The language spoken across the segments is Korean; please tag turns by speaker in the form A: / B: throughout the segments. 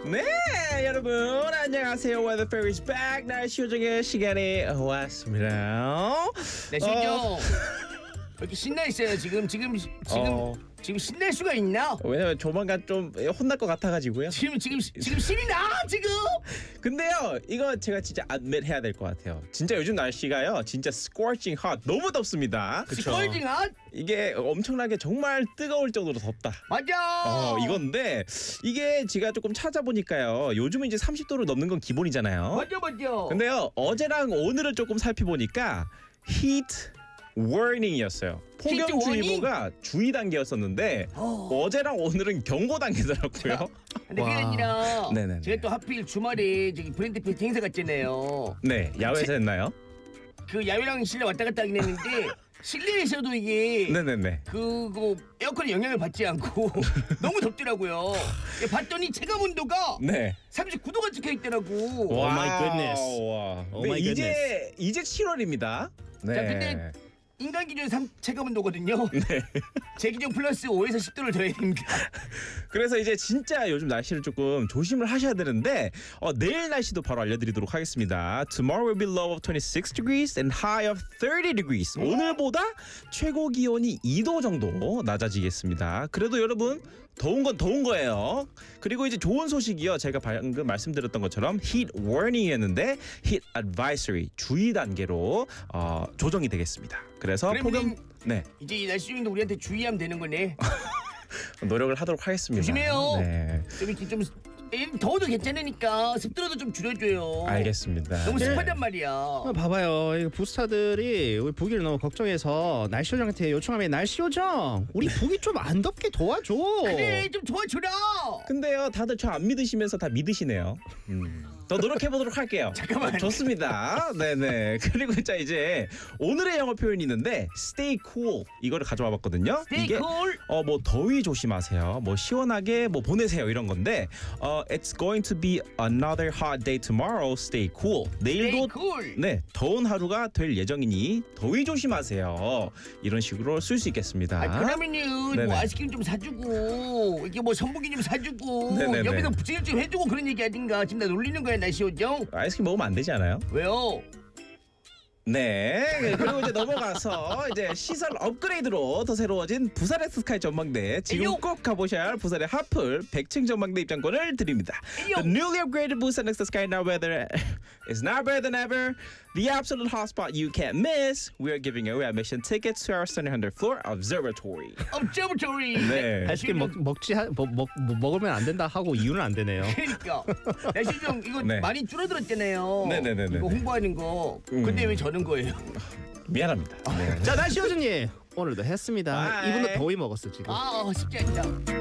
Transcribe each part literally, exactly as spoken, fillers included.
A: 네, 여러분 안녕하세요. Weather Fairy's back. 날씨 요정의 시간이 왔습니다.
B: 날씨 요정 어... 이렇게 신나 있어요. 지금 지금 지금
A: 어...
B: 지금 신날 수가 있나?
A: 왜냐면 조만간 좀 혼날 것 같아가지고요.
B: 지금 지금 지금 신이 나 지금.
A: 근데요, 이거 제가 진짜 admit 해야 될 것 같아요. 진짜 요즘 날씨가요, 진짜 scorching hot, 너무 덥습니다.
B: 그쵸? scorching hot?
A: 이게 엄청나게 정말 뜨거울 정도로 덥다.
B: 맞아.
A: 어, 이건데 이게 제가 조금 찾아보니까요, 요즘은 이제 삼십 도를 넘는 건 기본이잖아요.
B: 맞아 맞아.
A: 근데요, 어제랑 오늘을 조금 살펴보니까 heat warning이었어요. 폭염주의보가 주의 단계였었는데 어. 어제랑 오늘은 경고 단계더라고요.
B: 근데 그게 아니라
A: 네네네.
B: 제가 또 하필 주말에 저기 브랜드 팬 행사 갔잖아요.
A: 네, 야외에서 제, 했나요?
B: 그 야외랑 실내 왔다 갔다 하긴 했는데 실내에서도 이게
A: 네네네.
B: 그거 에어컨의 영향을 받지 않고 너무 덥더라고요. 봤더니 체감 온도가 네. 삼십구 도가 찍혀 있더라고.
A: 오 마이 굿네스. 와. 네, 이제 이제 칠월입니다. 네.
B: 자, 근데 인간 기준 삼 체감 온도거든요. 네. 제 기준 플러스 오에서 십 도를 더해야 됩니다.
A: 그래서 이제 진짜 요즘 날씨를 조금 조심을 하셔야 되는데 어, 내일 날씨도 바로 알려드리도록 하겠습니다. Tomorrow will be low of twenty-six degrees and high of thirty degrees. 음? 오늘보다 최고 기온이 이 도 정도 낮아지겠습니다. 그래도 여러분 더운 건 더운 거예요. 그리고 이제 좋은 소식이요. 제가 방금 말씀드렸던 것처럼 heat warning이었는데 heat advisory 주의 단계로 어, 조정이 되겠습니다. 그래서 폭염 네
B: 이제 이 날씨 중인데 우리한테 주의하면 되는 거네.
A: 노력을 하도록 하겠습니다.
B: 조심해요.
A: 네.
B: 좀 이렇게 좀 더워도 괜찮으니까 습도도 좀 줄여줘요.
A: 알겠습니다.
B: 너무 습하단
A: 네.
B: 말이야.
C: 어, 봐봐요. 이거 부스타들이 우리 부기를 너무 걱정해서 날씨 요정한테 요청하면 날씨 요정 우리 부기 좀 안 덥게 도와줘.
B: 그래 좀 도와주라.
A: 근데요 다들 저 안 믿으시면서 다 믿으시네요. 음. 더 노력해보도록 할게요.
B: 잠깐만.
A: 좋습니다. 네네. 그리고 자 이제 오늘의 영어 표현이 있는데 stay cool 이거를 가져와 봤거든요.
B: stay
A: 이게
B: cool?
A: 어 뭐 더위 조심하세요. 뭐 시원하게 뭐 보내세요 이런 건데 어 it's going to be another hot day tomorrow. Stay cool. 내일도
B: stay cool.
A: 네 더운 하루가 될 예정이니 더위 조심하세요. 이런 식으로 쓸 수 있겠습니다.
B: 아, 그러면은 네네. 뭐 아이스크림 좀 사주고 이게 뭐 선풍기 좀 사주고 네네네. 옆에서 부채질 좀 해주고 그런 얘기 아닌가. 지금 나 놀리는 거야. 날씨 요정?
A: 아이스크림 먹으면 안 되지 않아요?
B: 왜요?
A: 네. 그리고 이제 넘어가서 이제 시설 업그레이드로 더 새로워진 부산 엑스스카이 전망대 지금 에요. 꼭 가보셔야 할 부산의 하플 백 층 전망대 입장권을 드립니다.
B: 에요.
A: The newly upgraded Busan 엑스스카이 now better is now better than ever. The absolute hotspot you can't miss. We are giving away admission tickets to our seven hundred floor observatory.
B: observatory.
A: 네.
C: 아이스크림 먹 먹지 하, 먹, 먹 먹으면 안 된다 하고 이유는 안 되네요.
B: 그러니까 날씨 좀 이거
A: 네.
B: 많이 줄어들었잖아요.
A: 네네네네.
B: 이거 홍보하는 거. 음. 근데 왜 저는 거예요?
A: 미안합니다. 네.
C: 자 날씨 요정님 오늘도 했습니다.
A: 바이.
C: 이분도 더위 먹었어 지금.
B: 아 쉽지 않다.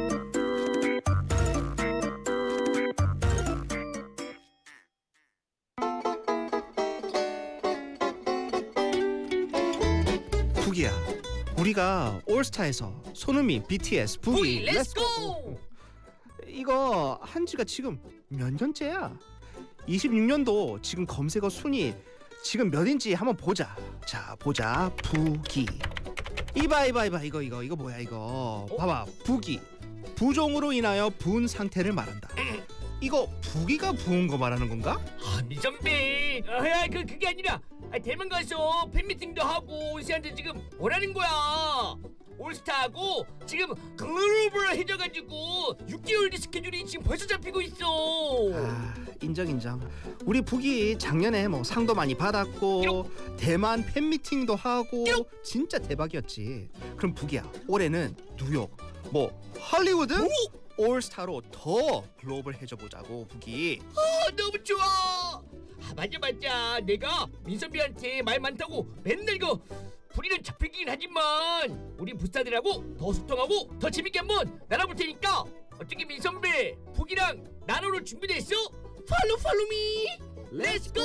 C: 부기야 우리가 올스타에서 손흥민 비티에스 부기,
B: 부기 렛츠고
C: 이거 한지가 지금 몇 년째야? 이십육 년도 지금 검색어 순위 지금 몇인지 한번 보자. 자 보자 부기 이봐 이봐 이봐 이거 이거 이거 뭐야 이거 어? 봐봐 부기 부종으로 인하여 부은 상태를 말한다. 이거 부기가 부은 거 말하는 건가?
B: 아 미선배 아, 그, 그게 아니라 아, 대만 가서 팬미팅도 하고 온씨한테 지금 뭐라는 거야. 올스타하고 지금 글로벌해져가지고 육 개월 뒤 스케줄이 지금 벌써 잡히고 있어.
C: 아, 인정 인정. 우리 북이 작년에 뭐 상도 많이 받았고 띠록. 대만 팬미팅도 하고 띠록. 진짜 대박이었지. 그럼 북이야 올해는 뉴욕 뭐 할리우드 오? 올스타로 더 글로벌해져 보자고 북이.
B: 아 너무 좋아. 아 맞아 맞아. 내가 민선비한테 말 많다고 맨날 이거 불이는 잡히긴 하지만 우리 부스타들하고 더 소통하고 더 재밌게 한번 나눠볼 테니까 어떻게 민선배 북이랑 나눠볼 준비됐어? 팔로우 팔로우 미 렛츠고.